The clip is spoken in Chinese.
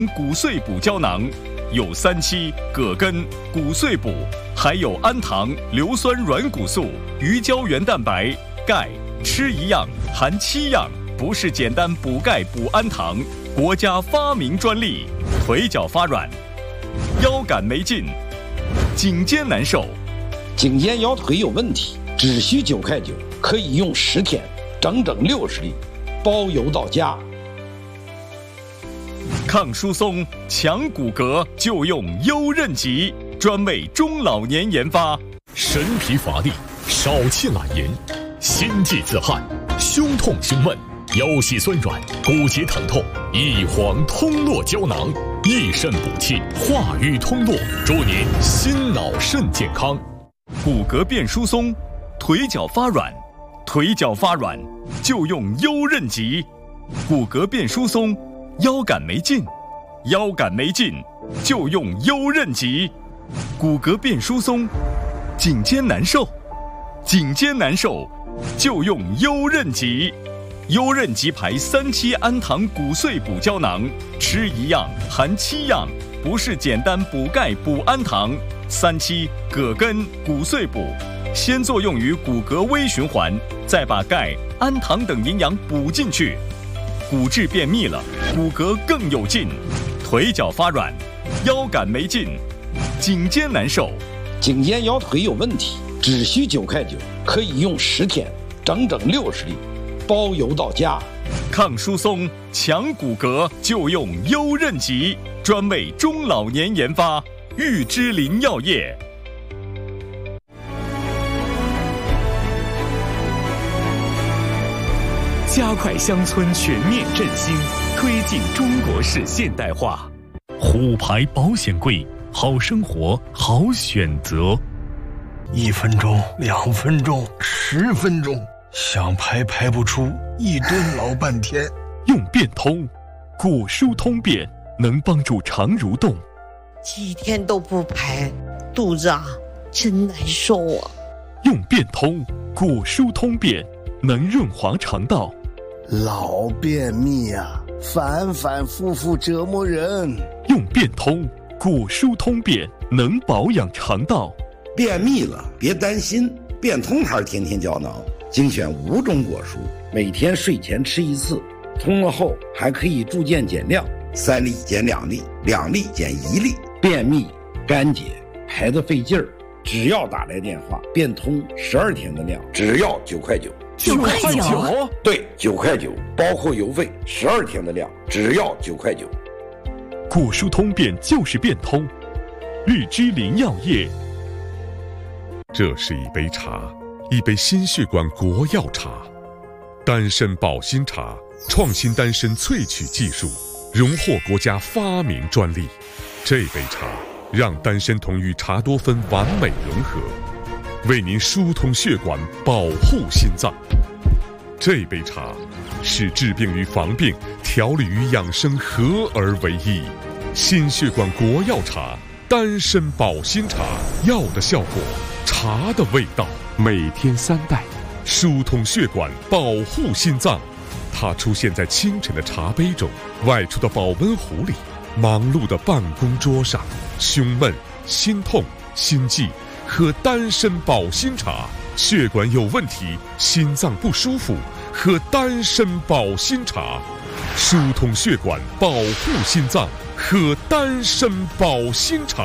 骨碎补胶囊，有3期、葛根、骨碎补，还有氨糖、硫酸软骨素、鱼胶原蛋白、钙，吃一样含7样，不是简单补钙补氨糖，国家发明专利。腿脚发软，腰杆没劲，颈肩难受， 颈肩腰腿有问题，只需9块9，可以用10天，整整60粒，包邮到家。 抗疏松、强骨骼就用优韧极，专为中老年研发。 神疲乏力、少气懒言、心悸自汗、胸痛胸闷、腰膝酸软、骨节疼痛，益黄通络胶囊，益肾补气，化瘀通络，祝您心脑肾健康。 骨骼变疏松，腿脚发软，腿脚发软就用优韧极。骨骼变疏松，腰杆没劲，腰杆没劲就用优韧极。骨骼变疏松，颈肩难受，颈肩难受就用优韧极。优韧极牌3期氨糖骨碎补胶囊，吃一样含7样，不是简单补钙补氨糖。3期、葛根、骨碎补，先作用于骨骼微循环，再把钙、氨糖等营养补进去，骨质变密了，骨骼更有劲。腿脚发软，腰杆没劲，颈肩难受， 颈肩腰腿有问题，只需9块9，可以用10天，整整60粒，包邮到家。 抗疏松、强骨骼就用优韧极，专为中老年研发。玉芝林药业。加快乡村全面振兴，推进中国式现代化。虎牌保险柜，好生活，好选择。 1分钟、2分钟、10分钟，想排排不出，一蹲老半天。 用变通，骨疏通便，能帮助肠蠕动。 几天都不排，肚子真难受啊。 用变通，骨疏通便，能润滑肠道。 老便秘反反复复折磨人。 用变通，骨疏通便，能保养肠道。 便秘了别担心，变通牌天天胶囊精选5种果蔬，每天睡前吃1次，通了后还可以逐渐减量，3粒减2粒，2粒减1粒。便秘、干结、排得费劲儿，只要打来电话，变通12天的量，只要9块9。 9块9？ 对，9块9，包括邮费，12天的量，只要9块9。 骨疏通便就是变通，玉芝林药业。 这是一杯茶，一杯心血管国药茶，丹参保心茶，创新丹参萃取技术，荣获国家发明专利。这杯茶让丹参同与茶多酚完美融合，为您疏通血管，保护心脏。这杯茶是治病与防病、调理与养生合而为一。心血管国药茶，丹参保心茶，药的效果，茶的味道，每天3袋，疏通血管，保护心脏。它出现在清晨的茶杯中，外出的保温壶里，忙碌的办公桌上。胸闷、心痛、心悸，喝丹参保心茶；血管有问题，心脏不舒服，喝丹参保心茶。疏通血管，保护心脏，喝丹参保心茶。